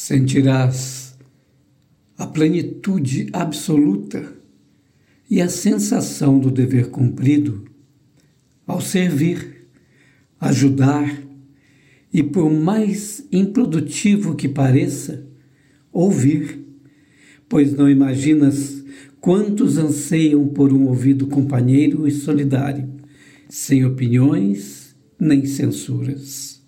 Sentirás a plenitude absoluta e a sensação do dever cumprido ao servir, ajudar e, por mais improdutivo que pareça, ouvir, pois não imaginas quantos anseiam por um ouvido companheiro e solidário, sem opiniões nem censuras.